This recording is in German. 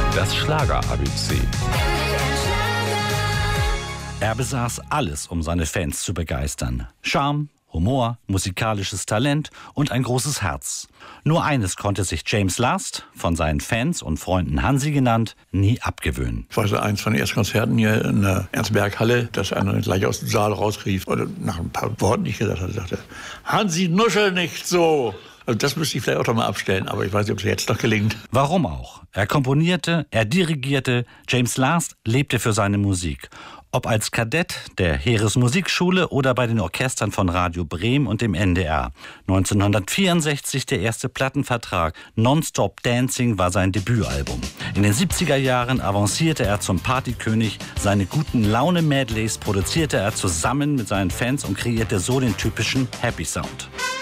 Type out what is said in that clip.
Das Schlager-ABC. Er besaß alles, um seine Fans zu begeistern. Charme, Humor, musikalisches Talent und ein großes Herz. Nur eines konnte sich James Last, von seinen Fans und Freunden Hansi genannt, nie abgewöhnen. Ich weiß, eins von den ersten Konzerten hier in der Ernstberg-Halle, dass einer gleich aus dem Saal rausrief oder nach ein paar Worten nicht gesagt hat, sagte: Hansi, nuschel nicht so! Also das müsste ich vielleicht auch noch mal abstellen, aber ich weiß nicht, ob es jetzt noch gelingt. Warum auch? Er komponierte, er dirigierte, James Last lebte für seine Musik. Ob als Kadett der Heeresmusikschule oder bei den Orchestern von Radio Bremen und dem NDR. 1964 der erste Plattenvertrag. Nonstop Dancing war sein Debütalbum. In den 70er Jahren avancierte er zum Partykönig. Seine guten Laune-Medleys produzierte er zusammen mit seinen Fans und kreierte so den typischen Happy Sound.